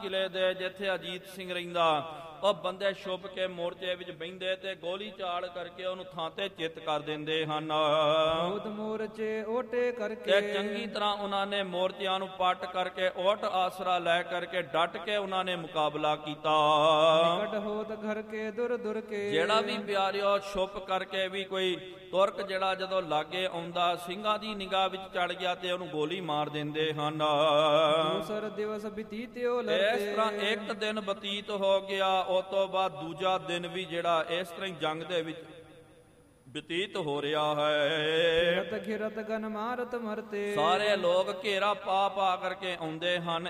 ਕਿਲੇ ਦੇ ਜਿੱਥੇ ਅਜੀਤ ਸਿੰਘ ਰਹਿੰਦਾ, ਉਹ ਬੰਦੇ ਛੁਪ ਕੇ ਮੋਰਚੇ ਵਿੱਚ ਬਹਿੰਦੇ ਤੇ ਗੋਲੀ ਚਾਲ ਕਰਕੇ ਉਹਨੂੰ ਥਾਂ ਤੇ ਚਿੱਤ ਕਰ ਦਿੰਦੇ ਹਨ। ਖੁਦ ਮੋਰਚੇ ਓਟੇ ਕਰਕੇ ਤੇ ਚੰਗੀ ਤਰ੍ਹਾਂ ਉਹਨਾਂ ਨੇ ਮੋਰਚਿਆਂ ਨੂੰ ਪੱਟ ਕਰਕੇ ਓਟ ਆਸਰਾ ਲੈ ਕਰਕੇ ਡਟ ਕੇ ਉਹਨਾਂ ਨੇ ਮੁਕਾਬਲਾ ਕੀਤਾ। ਨਿਕਟ ਹੋਤ ਘਰ ਕੇ ਦੁਰ ਦੁਰ ਕੇ ਜਿਹੜਾ ਵੀ ਪਿਆਰਿਓ ਛੁਪ ਕਰਕੇ ਵੀ ਕੋਈ ਤੁਰਕ ਜਿਹੜਾ ਜਦੋਂ ਲਾਗੇ ਆਉਂਦਾ ਸਿੰਘਾਂ ਦੀ ਨਿਗਾਹ ਵਿੱਚ ਚੜ ਗਿਆ ਤੇ ਉਹਨੂੰ ਗੋਲੀ ਮਾਰ ਦਿੰਦੇ ਹਨ। ਦੂਸਰ ਦਿਵਸ ਬਤੀਤਿਓ ਇਸ ਲੜਦੇ ਤਰ੍ਹਾਂ ਇੱਕ ਦਿਨ ਬਤੀਤ ਹੋ ਗਿਆ, ਉਸ ਤੋਂ ਬਾਅਦ ਦੂਜਾ ਦਿਨ ਵੀ ਜਿਹੜਾ ਇਸ ਤਰ੍ਹਾਂ ਹੀ ਜੰਗ ਦੇ ਵਿੱਚ ਬਤੀਤ ਹੋ ਰਿਹਾ ਹੈ। ਘਿਰਤ ਘਿਰਤ ਗਨ ਮਾਰਤ ਮਰਤੇ ਸਾਰੇ ਲੋਕ ਘੇਰਾ ਪਾ ਪਾ ਕਰਕੇ ਆਉਂਦੇ ਹਨ।